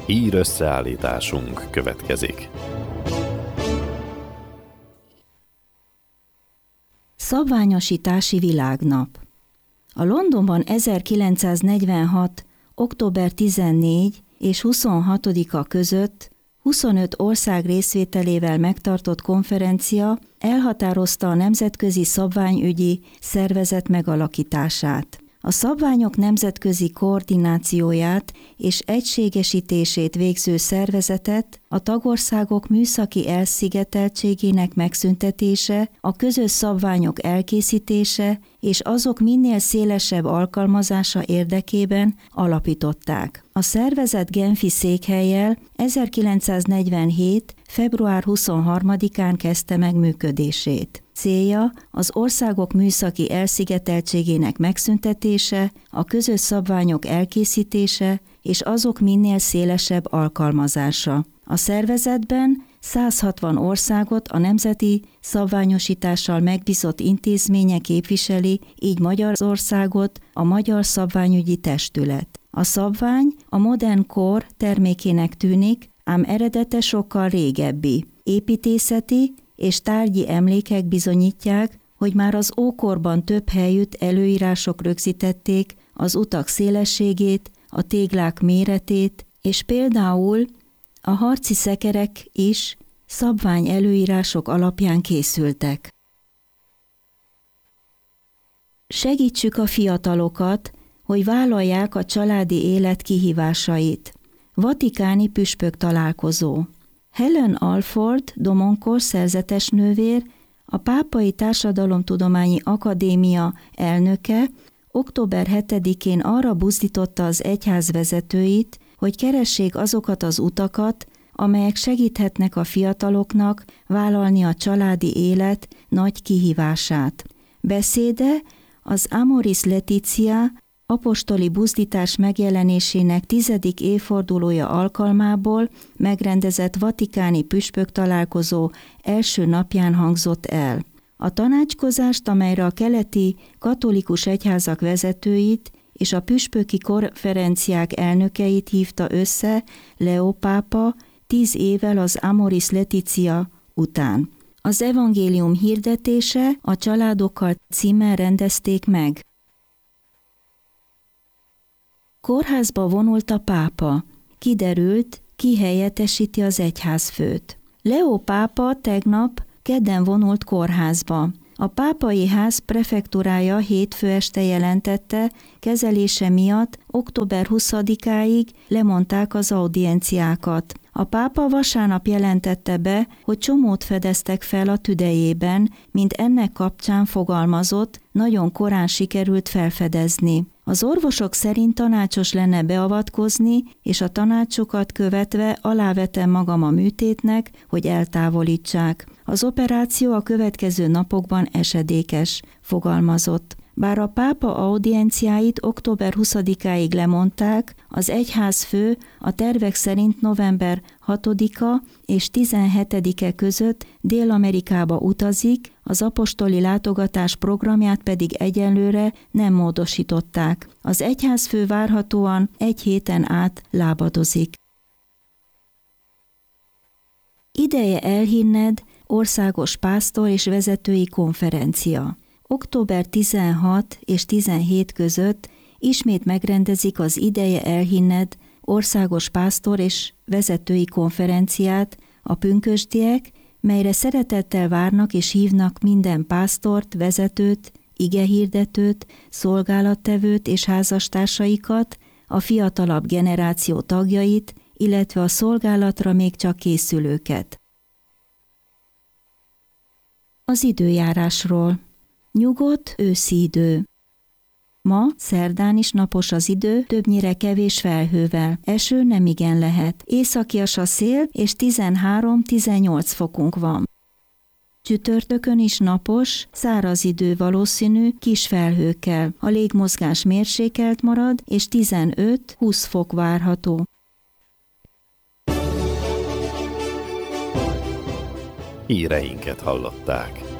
Hír összeállításunk következik. Szabványosítási világnap. A Londonban 1946. október 14 és 26-a között 25 ország részvételével megtartott konferencia elhatározta a Nemzetközi Szabványügyi Szervezet megalakítását. A szabványok nemzetközi koordinációját és egységesítését végző szervezetet a tagországok műszaki elszigeteltségének megszüntetése, a közös szabványok elkészítése és azok minél szélesebb alkalmazása érdekében alapították. A szervezet genfi székhellyel 1947. február 23-án kezdte meg működését. Célja az országok műszaki elszigeteltségének megszüntetése, a közös szabványok elkészítése és azok minél szélesebb alkalmazása. A szervezetben 160 országot a nemzeti szabványosítással megbízott intézménye képviseli, így Magyarországot a Magyar Szabványügyi Testület. A szabvány a modern kor termékének tűnik, ám eredete sokkal régebbi. Építészeti és tárgyi emlékek bizonyítják, hogy már az ókorban több helyütt előírások rögzítették az utak szélességét, a téglák méretét, és például a harci szekerek is szabvány előírások alapján készültek. Segítsük a fiatalokat, hogy vállalják a családi élet kihívásait. Vatikáni püspök találkozó. Helen Alford, Domonkos szerzetes nővér, a Pápai Társadalomtudományi Akadémia elnöke október 7-én arra buzdította az egyház vezetőit, hogy keressék azokat az utakat, amelyek segíthetnek a fiataloknak vállalni a családi élet nagy kihívását. Beszéde az Amoris Laetitia apostoli buzdítás megjelenésének 10. évfordulója alkalmából megrendezett vatikáni püspök találkozó első napján hangzott el. A tanácskozást, amelyre a keleti katolikus egyházak vezetőit és a püspöki konferenciák elnökeit hívta össze Leó pápa 10 évvel az Amoris Laetitia után. Az evangélium hirdetése a családokkal címmel rendezték meg. Kórházba vonult a pápa. Kiderült, ki helyettesíti az egyházfőt. Leó pápa tegnap kedden vonult kórházba. A pápai ház prefektúrája hétfő este jelentette, kezelése miatt október 20-áig lemondták az audienciákat. A pápa vasárnap jelentette be, hogy csomót fedeztek fel a tüdejében, mint ennek kapcsán fogalmazott, nagyon korán sikerült felfedezni. Az orvosok szerint tanácsos lenne beavatkozni, és a tanácsokat követve alávetem magam a műtétnek, hogy eltávolítsák. Az operáció a következő napokban esedékes, fogalmazott. Bár a pápa audienciáit október 20-áig lemondták, az egyházfő a tervek szerint november 6-a és 17-e között Dél-Amerikába utazik, az apostoli látogatás programját pedig egyenlőre nem módosították. Az egyházfő várhatóan egy héten át lábadozik. Ideje elhinned országos pásztor és vezetői konferencia. Október 16 és 17 között ismét megrendezik az Ideje elhinned országos pásztor és vezetői konferenciát a pünkösdiek, melyre szeretettel várnak és hívnak minden pásztort, vezetőt, igehirdetőt, szolgálattevőt és házastársaikat, a fiatalabb generáció tagjait, illetve a szolgálatra még csak készülőket. Az időjárásról. Nyugodt őszi idő. Ma, szerdán is napos az idő, többnyire kevés felhővel. Eső nemigen lehet. Északias a szél, és 13-18 fokunk van. Csütörtökön is napos, száraz idő valószínű, kis felhőkkel. A légmozgás mérsékelt marad, és 15-20 fok várható. Híreinket hallották.